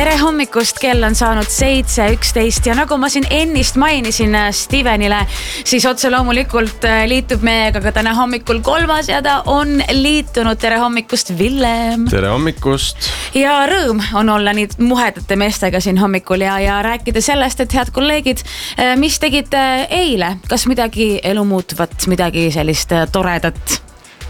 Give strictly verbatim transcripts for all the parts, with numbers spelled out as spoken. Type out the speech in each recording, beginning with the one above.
tere hommikust, kell on saanud seitse üksteist ja nagu ma siin ennist mainisin Stevenile, siis otse loomulikult liitub meiega ka täna hommikul kolmas ja ta on liitunud. Tere hommikust, Villem! Tere hommikust! Ja rõõm on olla nii muhedate meestega siin hommikul ja, ja rääkida sellest, et head kolleegid, mis tegite eile? Kas midagi elu muutuvat, midagi sellist toredat?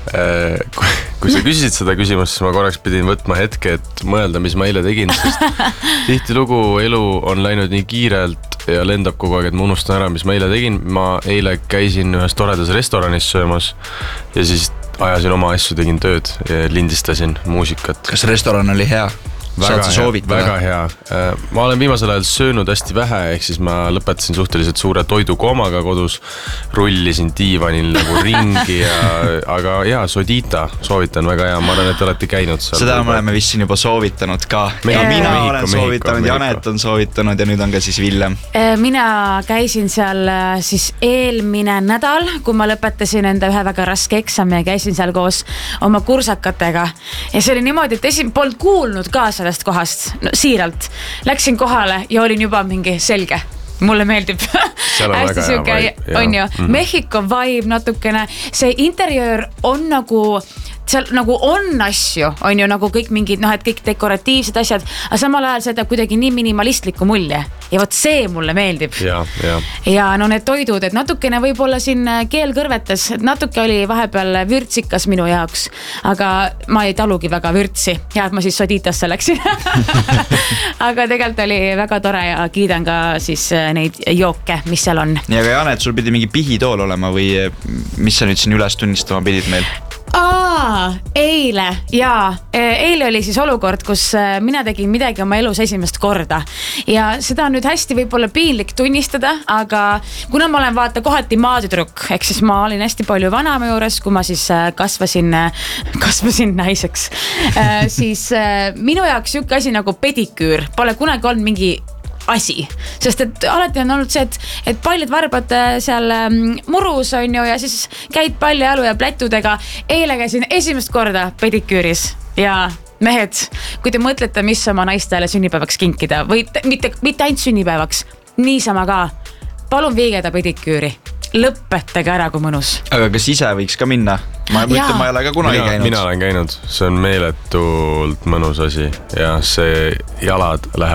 Kui sa küsisid seda küsimust, siis ma korraks pidin võtma hetke, et mõelda, mis ma eile tegin, sest tihti lugu elu on läinud nii kiirelt ja lendab kogu aeg, et ma unustan ära, mis ma eile tegin. Ma eile käisin ühes toredas restoranis söömas ja siis ajasin oma asju, tegin tööd ja lindistasin muusikat. Kas restoran oli hea? Saad sa soovitada? Väga hea. Ma olen viimasel ajal söönud hästi vähe, ehk siis ma lõpetasin suhteliselt suure toidukoomaga kodus, rullisin diivanil nagu ringi, ja, aga jaa, Sodita soovitan väga hea. Ma arvan, et te olete käinud seal. Seda me oleme vist siin juba soovitanud ka. Mehiko, mina Mehiko, olen Mehiko, soovitanud, Mehiko. Janet on soovitanud ja nüüd on ka siis Villem. Mina käisin seal siis eelmine nädal, kui ma lõpetasin enda ühe väga raske eksami ja käisin seal koos oma kursakatega. Ja see oli niimoodi, et esim polnud kuulnud ka sellest kohast, no, siiralt. Läksin kohale ja olin juba mingi selge. Mulle meeldib. Hästi süke, on ju. Mm-hmm. Mehiko vibe natukene. See interjöör on nagu, seal nagu on asju, on ju nagu kõik mingid, noh, et kõik dekoratiivsed asjad, aga samal ajal see teeb kuidagi nii minimalistliku mulje. Ja vot see mulle meeldib. Ja, ja. ja no need toidud, et natukene võib-olla siin keel kõrvetas, et natuke oli vahepeal vürtsikas minu jaoks, aga ma ei talugi väga vürtsi. Ja et ma siis Soditasse läksin. aga tegelikult oli väga tore ja kiidan ka siis neid jooke, mis seal on. Ja aga Janet, sul pidi mingi pihitool olema või mis sa nüüd siin üles tunnistama pidid meil? Aa, eile, jaa. Eile oli siis olukord, kus mina tegin midagi oma elus esimest korda. Ja seda on nüüd hästi võib-olla piinlik tunnistada, aga kuna ma olen vaata kohati maatüdruk, ehk siis ma olin hästi palju vanama juures, kui ma siis kasvasin, kasvasin naiseks, siis minu jaoks siuke asi nagu pediküür pole kunagi olnud mingi asi, sest et alati on olnud see, et, et paljud varbad seal murus on ju ja siis käid palli jalu ja plätudega. Eile käisin esimest korda pediküüris ja mehed, kui te mõtlete, mis oma naistele sünnipäevaks kinkida või mitte, mitte ainult sünnipäevaks, niisama ka, palun viige ta pediküüri. Lõpetage ära, kui mõnus. Aga kas ise võiks ka minna? Ma mõtlen, ma ei ole ka kunagi mina, käinud. Mina olen käinud, see on meeletult mõnus asi ja see jalad läheb